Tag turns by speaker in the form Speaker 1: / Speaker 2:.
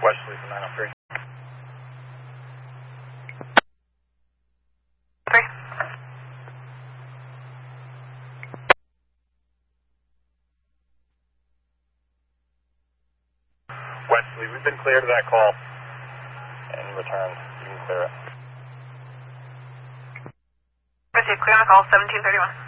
Speaker 1: Wesley from 903. Wesley, we've been cleared of that call and returned. You can clear it.
Speaker 2: Received, clear on the call, 1731.